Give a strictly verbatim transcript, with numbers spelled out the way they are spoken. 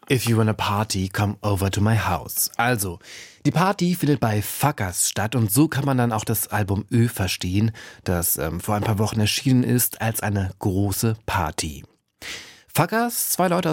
If you wanna party, come over to my house. Also, die Party findet bei Fuckers statt und so kann man dann auch das Album Ö verstehen, das ähm, vor ein paar Wochen erschienen ist als eine große Party. Fuckers, zwei Leute